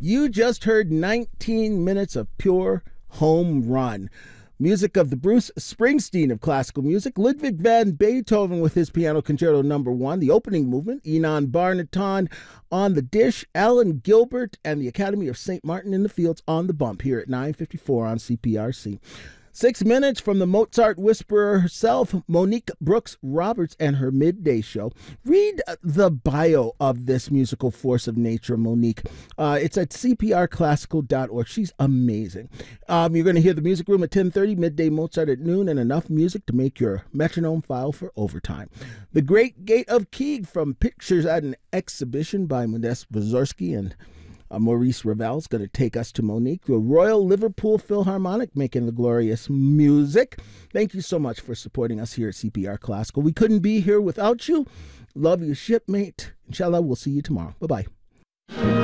You just heard 19 minutes of pure home run. Music of the Bruce Springsteen of classical music, Ludwig van Beethoven with his Piano Concerto No. 1, the opening movement, Enon Barnaton on the dish, Alan Gilbert and the Academy of St. Martin in the Fields on the bump here at 9:54 on CPRC. 6 minutes from the Mozart whisperer herself, Monique Brooks Roberts, and her midday show. Read the bio of this musical force of nature, Monique. It's at cprclassical.org. She's amazing. You're going to hear the Music Room at 10:30, midday Mozart at noon, and enough music to make your metronome file for overtime. The Great Gate of Keeg from Pictures at an Exhibition by Modest Mussorgsky and Maurice Ravel is going to take us to Monique, the Royal Liverpool Philharmonic, making the glorious music. Thank you so much for supporting us here at CPR Classical. We couldn't be here without you. Love you, shipmate. Inshallah, we'll see you tomorrow. Bye-bye.